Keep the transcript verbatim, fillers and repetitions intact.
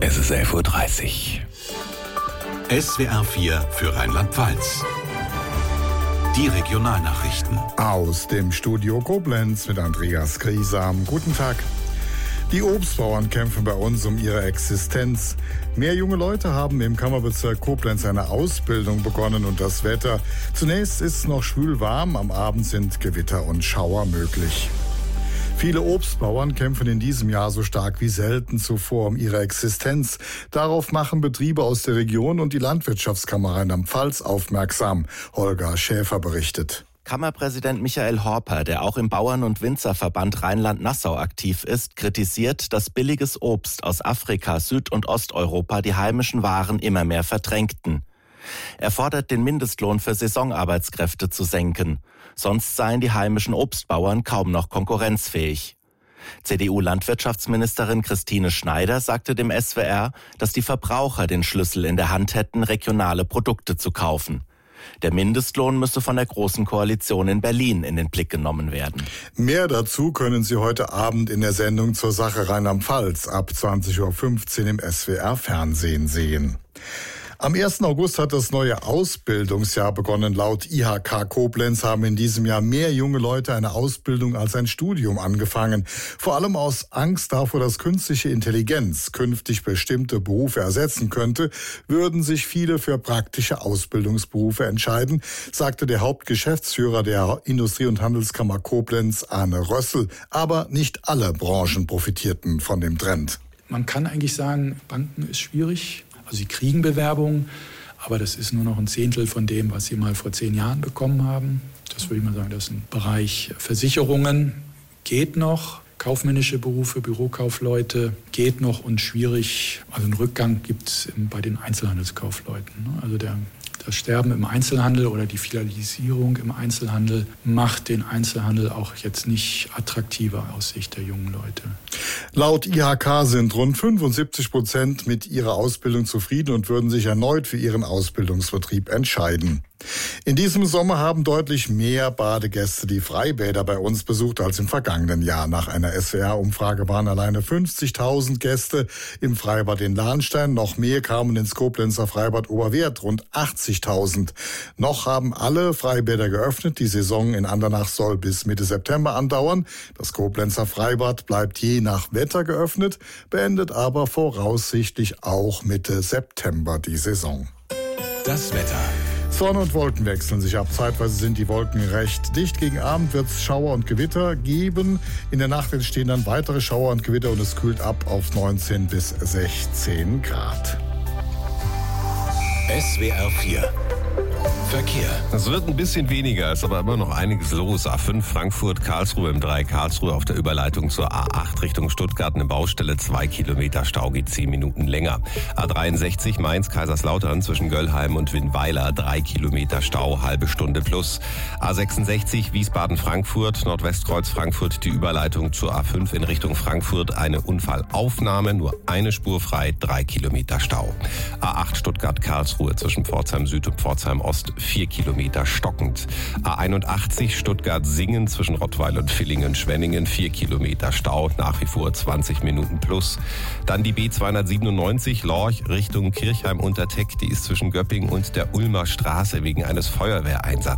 Es ist elf Uhr dreißig. S W R vier für Rheinland-Pfalz. Die Regionalnachrichten. Aus dem Studio Koblenz mit Andreas Griesam. Guten Tag. Die Obstbauern kämpfen bei uns um ihre Existenz. Mehr junge Leute haben im Kammerbezirk Koblenz eine Ausbildung begonnen und das Wetter. Zunächst ist es noch schwül warm, am Abend sind Gewitter und Schauer möglich. Viele Obstbauern kämpfen in diesem Jahr so stark wie selten zuvor um ihre Existenz. Darauf machen Betriebe aus der Region und die Landwirtschaftskammer Rheinland-Pfalz aufmerksam. Holger Schäfer berichtet. Kammerpräsident Michael Horper, der auch im Bauern- und Winzerverband Rheinland-Nassau aktiv ist, kritisiert, dass billiges Obst aus Afrika, Süd- und Osteuropa die heimischen Waren immer mehr verdrängten. Er fordert, den Mindestlohn für Saisonarbeitskräfte zu senken. Sonst seien die heimischen Obstbauern kaum noch konkurrenzfähig. C D U-Landwirtschaftsministerin Christine Schneider sagte dem S W R, dass die Verbraucher den Schlüssel in der Hand hätten, regionale Produkte zu kaufen. Der Mindestlohn müsse von der Großen Koalition in Berlin in den Blick genommen werden. Mehr dazu können Sie heute Abend in der Sendung zur Sache Rheinland-Pfalz ab zwanzig Uhr fünfzehn im S W R Fernsehen sehen. Am ersten August hat das neue Ausbildungsjahr begonnen. Laut I H K Koblenz haben in diesem Jahr mehr junge Leute eine Ausbildung als ein Studium angefangen. Vor allem aus Angst davor, dass künstliche Intelligenz künftig bestimmte Berufe ersetzen könnte, würden sich viele für praktische Ausbildungsberufe entscheiden, sagte der Hauptgeschäftsführer der Industrie- und Handelskammer Koblenz, Arne Rössel. Aber nicht alle Branchen profitierten von dem Trend. Man kann eigentlich sagen, Banken ist schwierig. Also sie kriegen Bewerbungen, aber das ist nur noch ein Zehntel von dem, was sie mal vor zehn Jahren bekommen haben. Das würde ich mal sagen, das ist ein Bereich Versicherungen, geht noch. Kaufmännische Berufe, Bürokaufleute, geht noch und schwierig. Also einen Rückgang gibt es bei den Einzelhandelskaufleuten. Also der Das Sterben im Einzelhandel oder die Filialisierung im Einzelhandel macht den Einzelhandel auch jetzt nicht attraktiver aus Sicht der jungen Leute. Laut I H K sind rund fünfundsiebzig Prozent mit ihrer Ausbildung zufrieden und würden sich erneut für ihren Ausbildungsbetrieb entscheiden. In diesem Sommer haben deutlich mehr Badegäste die Freibäder bei uns besucht als im vergangenen Jahr. Nach einer S W R-Umfrage waren alleine fünfzigtausend Gäste im Freibad in Lahnstein. Noch mehr kamen ins Koblenzer Freibad Oberwerth, rund achtzigtausend. Noch haben alle Freibäder geöffnet. Die Saison in Andernach soll bis Mitte September andauern. Das Koblenzer Freibad bleibt je nach Wetter geöffnet, beendet aber voraussichtlich auch Mitte September die Saison. Das Wetter. Sonne und Wolken wechseln sich ab. Zeitweise sind die Wolken recht dicht. Gegen Abend wird es Schauer und Gewitter geben. In der Nacht entstehen dann weitere Schauer und Gewitter und es kühlt ab auf neunzehn bis sechzehn Grad. S W R vier. Verkehr. Es wird ein bisschen weniger, ist aber immer noch einiges los. A fünf Frankfurt, Karlsruhe im drei Karlsruhe auf der Überleitung zur A acht Richtung Stuttgart eine Baustelle, zwei Kilometer Stau, geht zehn Minuten länger. A dreiundsechzig Mainz, Kaiserslautern zwischen Göllheim und Winnweiler, drei Kilometer Stau, halbe Stunde plus. A sechsundsechzig Wiesbaden Frankfurt, Nordwestkreuz Frankfurt, die Überleitung zur A fünf in Richtung Frankfurt, eine Unfallaufnahme, nur eine Spur frei, drei Kilometer Stau. A acht Stuttgart Karlsruhe zwischen Pforzheim Süd und Pforzheim Ost, vier Kilometer stockend. A einundachtzig Stuttgart-Singen zwischen Rottweil und Villingen-Schwenningen, vier Kilometer Stau, nach wie vor zwanzig Minuten plus. Dann die B zweihundertsiebenundneunzig Lorch Richtung Kirchheim-Unterteck, die ist zwischen Göppingen und der Ulmer Straße wegen eines Feuerwehreinsatzes